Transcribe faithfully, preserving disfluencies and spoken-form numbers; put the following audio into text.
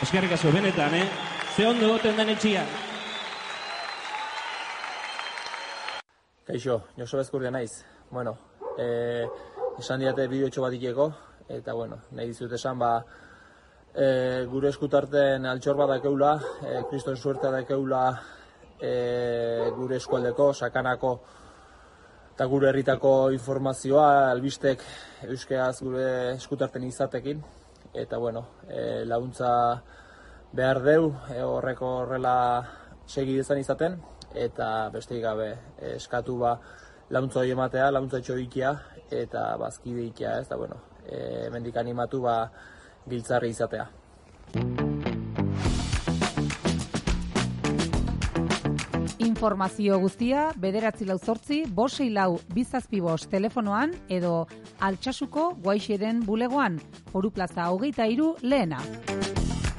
Eskerrik asko, benetan, eh? Ze ondo goten den etxia. Kaixo, Joseba Ezkurdia naiz. Bueno, eh, esan diate bideotxo bat ikeko, eta bueno, nahi dizut esan, ba, eh, gure eskutarten altxor bat dakeula, eh, kriston suertea dakeula eh, gure eskualdeko, sakanako, eta gure herritako informazioa, albistek euskeraz gure eskutarten izatekin, eta bueno, e, laguntza behar deu, e, horreko horrela segi dezan izaten, eta besteik gabe e, eskatu ba laguntza hori ematea, laguntza etxo ikia, eta bazkide ikia, ez da, bueno, e, mendik animatu ba giltzarri izatea. Informazio guztia bederatzi lau zortzi, bosei lau bizazpi bost telefonoan edo Altsasuko Guaixeren bulegoan, Foru Plaza hogeita hiru lehena.